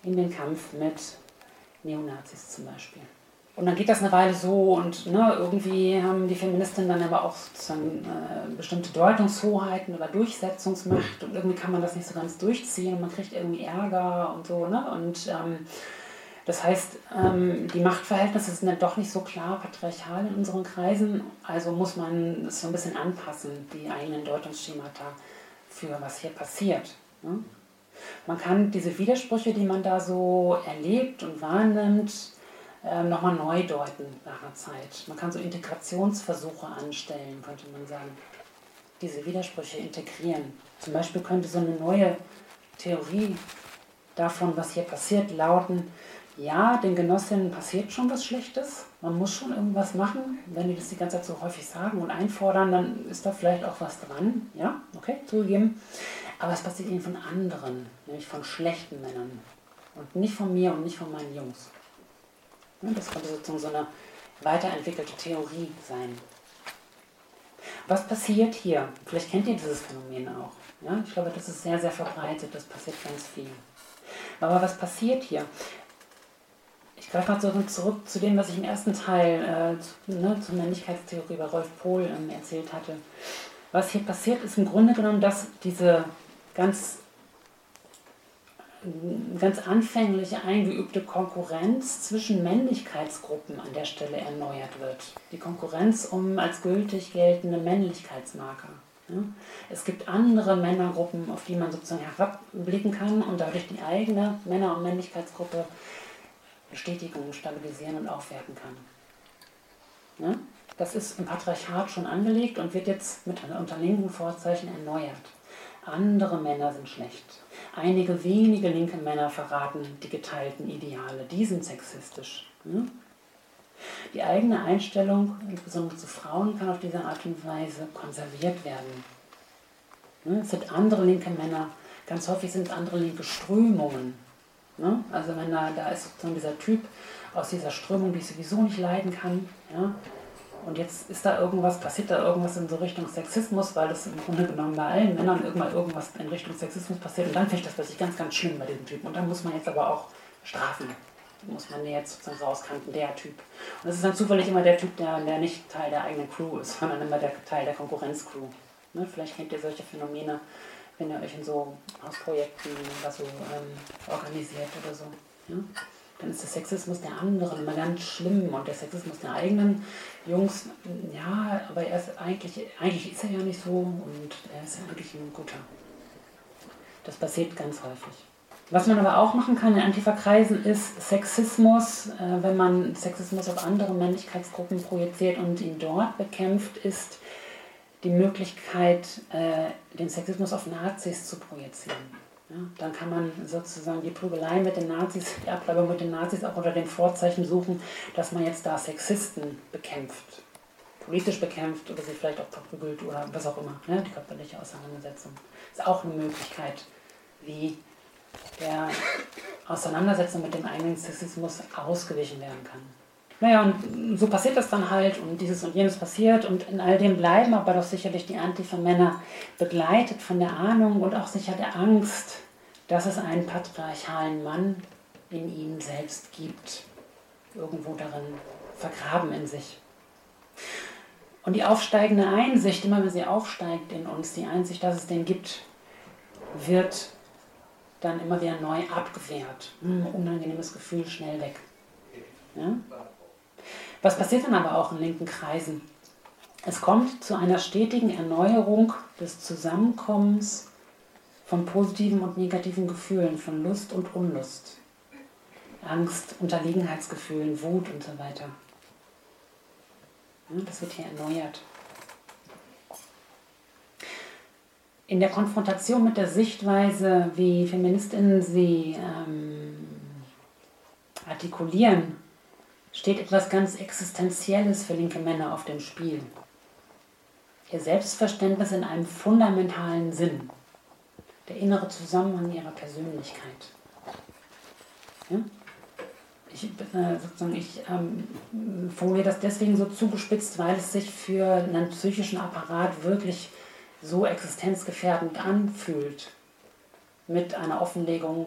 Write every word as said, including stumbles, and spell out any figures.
in den Kampf mit Neonazis zum Beispiel. Und dann geht das eine Weile so und ne, irgendwie haben die Feministinnen dann aber auch sozusagen äh, bestimmte Deutungshoheiten oder Durchsetzungsmacht und irgendwie kann man das nicht so ganz durchziehen und man kriegt irgendwie Ärger und so. Ne? Und ähm, das heißt, ähm, die Machtverhältnisse sind dann doch nicht so klar patriarchal in unseren Kreisen, also muss man es so ein bisschen anpassen, die eigenen Deutungsschemata für was hier passiert. Ne? Man kann diese Widersprüche, die man da so erlebt und wahrnimmt, nochmal neu deuten nach einer Zeit. Man kann so Integrationsversuche anstellen, könnte man sagen. Diese Widersprüche integrieren. Zum Beispiel könnte so eine neue Theorie davon, was hier passiert, lauten, ja, den Genossinnen passiert schon was Schlechtes, man muss schon irgendwas machen. Wenn die das die ganze Zeit so häufig sagen und einfordern, dann ist da vielleicht auch was dran. Ja, okay, zugegeben. Aber es passiert ihnen von anderen, nämlich von schlechten Männern. Und nicht von mir und nicht von meinen Jungs. Das könnte sozusagen so eine weiterentwickelte Theorie sein. Was passiert hier? Vielleicht kennt ihr dieses Phänomen auch. Ja? Ich glaube, das ist sehr, sehr verbreitet, das passiert ganz viel. Aber was passiert hier? Ich greife mal zurück, zurück zu dem, was ich im ersten Teil äh, zu, ne, zur Männlichkeitstheorie bei Rolf Pohl ähm, erzählt hatte. Was hier passiert, ist im Grunde genommen, dass diese ganz ganz anfängliche, eingeübte Konkurrenz zwischen Männlichkeitsgruppen an der Stelle erneuert wird. Die Konkurrenz um als gültig geltende Männlichkeitsmarker. Ja? Es gibt andere Männergruppen, auf die man sozusagen herabblicken kann und dadurch die eigene Männer- und Männlichkeitsgruppe bestätigen, stabilisieren und aufwerten kann. Ja? Das ist im Patriarchat schon angelegt und wird jetzt mit unter linken Vorzeichen erneuert. Andere Männer sind schlecht. Einige wenige linke Männer verraten die geteilten Ideale. Die sind sexistisch. Die eigene Einstellung, insbesondere zu Frauen, kann auf diese Art und Weise konserviert werden. Es sind andere linke Männer, ganz häufig sind es andere linke Strömungen. Also wenn da, da ist sozusagen dieser Typ aus dieser Strömung, die ich sowieso nicht leiden kann, ja, und jetzt ist da irgendwas, passiert da irgendwas in so Richtung Sexismus, weil das im Grunde genommen bei allen Männern irgendwann irgendwas in Richtung Sexismus passiert und dann finde ich das plötzlich ganz, ganz schlimm bei diesem Typen. Und dann muss man jetzt aber auch strafen. Da muss man jetzt sozusagen rauskanten, der Typ. Und das ist dann zufällig immer der Typ, der, der nicht Teil der eigenen Crew ist, sondern immer der Teil der Konkurrenzcrew. Ne? Vielleicht kennt ihr solche Phänomene, wenn ihr euch in so Hausprojekten oder so ähm, organisiert oder so. Ja? Dann ist der Sexismus der anderen immer ganz schlimm und der Sexismus der eigenen Jungs, ja, aber er ist eigentlich, eigentlich ist er ja nicht so und er ist ja wirklich ein guter. Das passiert ganz häufig. Was man aber auch machen kann in Antifa-Kreisen ist Sexismus, äh, wenn man Sexismus auf andere Männlichkeitsgruppen projiziert und ihn dort bekämpft, ist die Möglichkeit, äh, den Sexismus auf Nazis zu projizieren. Ja, dann kann man sozusagen die Prügelei mit den Nazis, die Abtreibung mit den Nazis auch unter dem Vorzeichen suchen, dass man jetzt da Sexisten bekämpft. Politisch bekämpft oder sie vielleicht auch verprügelt oder was auch immer. Ne? Die körperliche Auseinandersetzung ist auch eine Möglichkeit, wie der Auseinandersetzung mit dem eigenen Sexismus ausgewichen werden kann. Naja, und so passiert das dann halt und dieses und jenes passiert und in all dem bleiben aber doch sicherlich die Antifa-Männer begleitet von der Ahnung und auch sicher der Angst, dass es einen patriarchalen Mann in ihnen selbst gibt, irgendwo darin vergraben in sich. Und die aufsteigende Einsicht, immer wenn sie aufsteigt in uns, die Einsicht, dass es den gibt, wird dann immer wieder neu abgewehrt. Hm, unangenehmes Gefühl, schnell weg. Ja? Was passiert dann aber auch in linken Kreisen? Es kommt zu einer stetigen Erneuerung des Zusammenkommens von positiven und negativen Gefühlen, von Lust und Unlust, Angst, Unterlegenheitsgefühlen, Wut und so weiter. Ja, das wird hier erneuert. In der Konfrontation mit der Sichtweise, wie Feministinnen sie ähm, artikulieren, steht etwas ganz Existenzielles für linke Männer auf dem Spiel. Ihr Selbstverständnis in einem fundamentalen Sinn. Der innere Zusammenhang ihrer Persönlichkeit. Ja? Ich, äh, sozusagen, ich ähm, formuliere das deswegen so zugespitzt, weil es sich für einen psychischen Apparat wirklich so existenzgefährdend anfühlt, mit einer Offenlegung